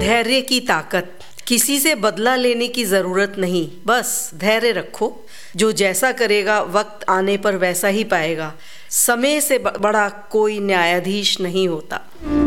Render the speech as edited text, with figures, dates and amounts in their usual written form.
धैर्य की ताकत। किसी से बदला लेने की ज़रूरत नहीं, बस धैर्य रखो। जो जैसा करेगा वक्त आने पर वैसा ही पाएगा। समय से बड़ा कोई न्यायाधीश नहीं होता।